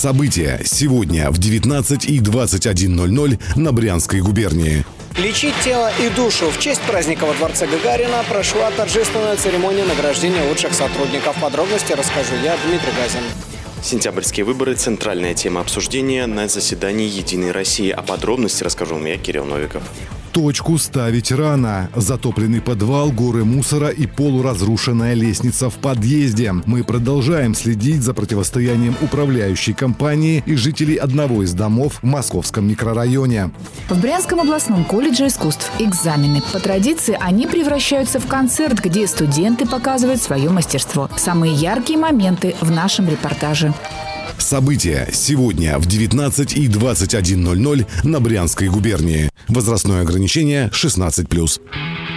События сегодня в 19 и 21:00 на Брянской губернии. Лечить тело и душу. В честь праздника во дворце Гагарина прошла торжественная церемония награждения лучших сотрудников. Подробности расскажу я, Дмитрий Газин. Сентябрьские выборы – центральная тема обсуждения на заседании «Единой России». О подробности расскажу я, Кирилл Новиков. Точку ставить рано. Затопленный подвал, горы мусора и полуразрушенная лестница в подъезде. Мы продолжаем следить за противостоянием управляющей компании и жителей одного из домов в московском микрорайоне. В Брянском областном колледже искусств экзамены. По традиции они превращаются в концерт, где студенты показывают свое мастерство. Самые яркие моменты в нашем репортаже. События сегодня в 19 и 21:00 на Брянской губернии. Возрастное ограничение 16+.